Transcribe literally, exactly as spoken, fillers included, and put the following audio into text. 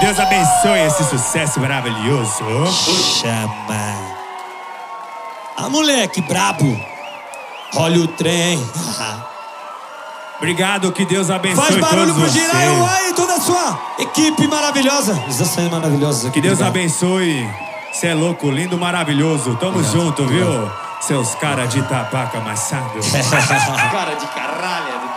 Deus abençoe esse sucesso maravilhoso. Chama. Ah, moleque, brabo. Olha o trem. Obrigado, que Deus abençoe Faz barulho todos pro Jiraiya vocês. Uai e toda a sua equipe maravilhosa. Os dançantes maravilhosos aqui. Que Deus obrigado. abençoe. Cê é louco, lindo, maravilhoso. Tamo Obrigado, junto, obrigado. viu? Seus cara de tabaco amassado. Cara de caralho.